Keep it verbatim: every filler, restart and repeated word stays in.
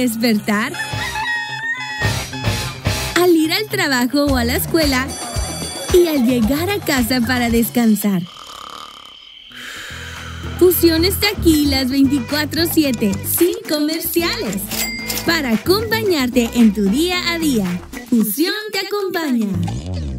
despertar, al ir al trabajo o a la escuela y al llegar a casa para descansar. Fusión está aquí las veinticuatro siete, sin comerciales, para acompañarte en tu día a día. Fusión te acompaña.